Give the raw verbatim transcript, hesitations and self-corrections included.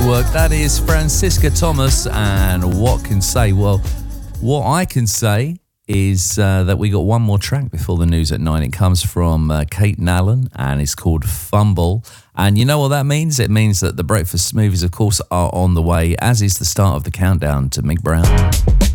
work. That is Francisca Thomas, and what can say? Well, what I can say is uh, that we got one more track before the news at nine. It comes from uh, Kate Nallen, and it's called Fumble. And you know what that means? It means that the Breakfast Smoothies, of course, are on the way, as is the start of the countdown to Mick Brown.